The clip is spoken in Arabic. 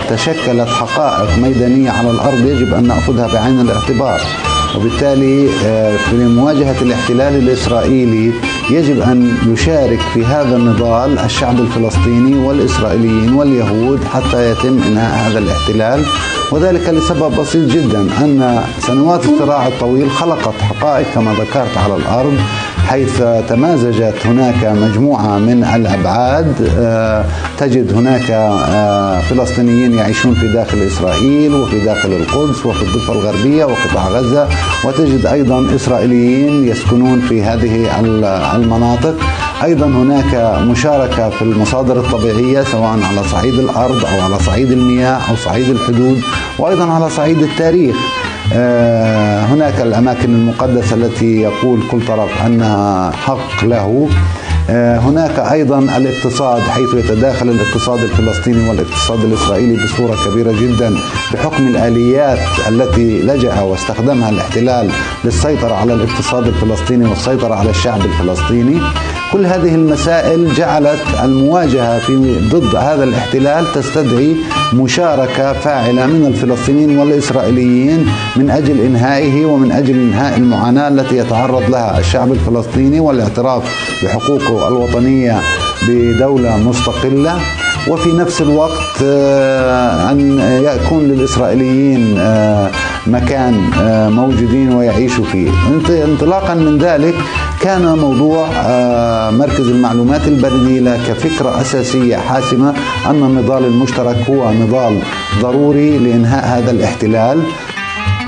تشكلت حقائق ميدانية على الأرض يجب أن نأخذها بعين الاعتبار. وبالتالي في مواجهة الاحتلال الإسرائيلي يجب أن يشارك في هذا النضال الشعب الفلسطيني والإسرائيليين واليهود حتى يتم إنهاء هذا الاحتلال، وذلك لسبب بسيط جدا، أن سنوات الصراع الطويل خلقت حقائق كما ذكرت على الأرض، حيث تمازجت هناك مجموعة من الأبعاد. تجد هناك فلسطينيين يعيشون في داخل إسرائيل وفي داخل القدس وفي الضفة الغربية وقطاع غزة، وتجد أيضا إسرائيليين يسكنون في هذه المناطق. أيضا هناك مشاركة في المصادر الطبيعية سواء على صعيد الأرض أو على صعيد المياه أو صعيد الحدود، وأيضا على صعيد التاريخ. هناك الأماكن المقدسة التي يقول كل طرف أنها حق له. هناك أيضا الاقتصاد، حيث يتداخل الاقتصاد الفلسطيني والاقتصاد الإسرائيلي بصورة كبيرة جدا بحكم الآليات التي لجأ واستخدمها الاحتلال للسيطرة على الاقتصاد الفلسطيني والسيطرة على الشعب الفلسطيني. كل هذه المسائل جعلت المواجهة ضد هذا الاحتلال تستدعي مشاركة فاعلة من الفلسطينيين والإسرائيليين من أجل إنهائه ومن أجل إنهاء المعاناة التي يتعرض لها الشعب الفلسطيني والاعتراف بحقوقه الوطنية بدولة مستقلة، وفي نفس الوقت أن يكون للإسرائيليين مكان موجودين ويعيشوا فيه. انطلاقا من ذلك كان موضوع مركز المعلومات البريدية كفكرة أساسية حاسمة أن النضال المشترك هو نضال ضروري لإنهاء هذا الاحتلال.